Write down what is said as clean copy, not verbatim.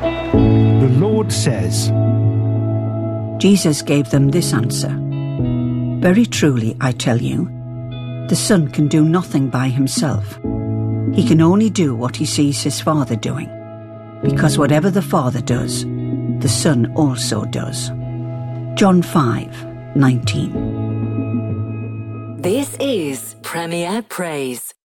The Lord says, Jesus gave them this answer. Very truly, I tell you, the Son can do nothing by himself. He can only do what he sees his Father doing, because whatever the Father does, the Son also does. John 5:19. This is Premier Praise.